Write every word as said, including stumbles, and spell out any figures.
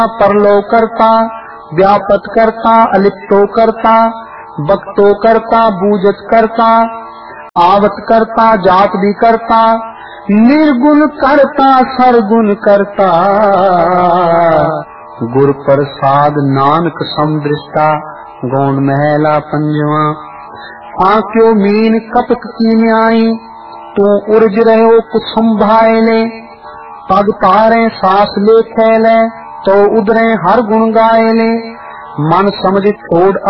परलो करता, व्यापत करता, अलिप्तो करता, बक्तो करता, बूझत करता, आवत करता, जात भी करता, निर्गुण करता, सरगुण करता, गुर प्रसाद नानक समदृष्टा, गौण महला पंजवा। आंक्यो मीन कपट की न्याई, तू उर्ज रहो कुछ संभाए ले, पग तारे सांस ले फैले, तो उधरे हर गुण गाए ले, मन समझ छोड़